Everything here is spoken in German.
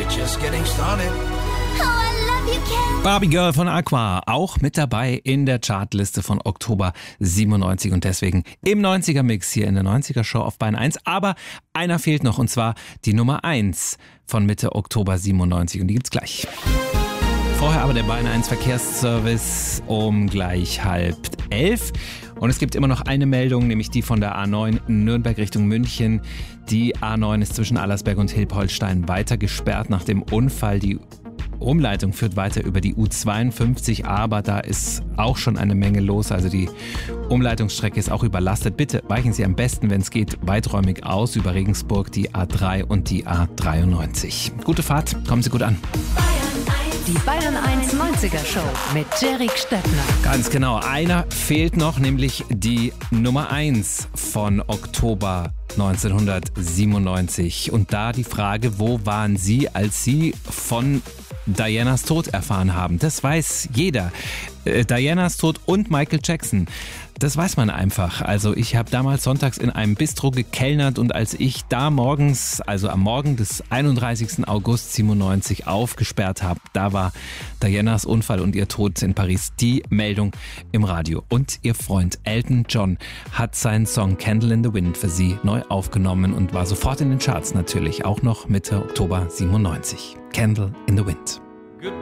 we're just getting started. Oh, I love you, Ken. Barbie Girl von Aqua, auch mit dabei in der Chartliste von Oktober 97 und deswegen im 90er-Mix hier in der 90er-Show auf Bayern 1. Aber einer fehlt noch und zwar die Nummer 1 von Mitte Oktober 97 und die gibt's gleich. Vorher aber der Bayern 1 Verkehrsservice um gleich 10:30. Und es gibt immer noch eine Meldung, nämlich die von der A9 Nürnberg Richtung München. Die A9 ist zwischen Allersberg und Hilpoltstein weiter gesperrt nach dem Unfall. Die Umleitung führt weiter über die U52, aber da ist auch schon eine Menge los. Also die Umleitungsstrecke ist auch überlastet. Bitte weichen Sie am besten, wenn es geht, weiträumig aus über Regensburg, die A3 und die A93. Gute Fahrt, kommen Sie gut an. Die Bayern 1 90er Show mit Jerry Stettner. Ganz genau, einer fehlt noch, nämlich die Nummer 1 von Oktober 1997. Und da die Frage, wo waren Sie, als Sie von Dianas Tod erfahren haben? Das weiß jeder. Dianas Tod und Michael Jackson. Das weiß man einfach. Also ich habe damals sonntags in einem Bistro gekellnert und als ich da morgens, also am Morgen des 31. August 97 aufgesperrt habe, da war Dianas Unfall und ihr Tod in Paris die Meldung im Radio. Und ihr Freund Elton John hat seinen Song Candle in the Wind für sie neu aufgenommen und war sofort in den Charts natürlich, auch noch Mitte Oktober 97. Candle in the Wind.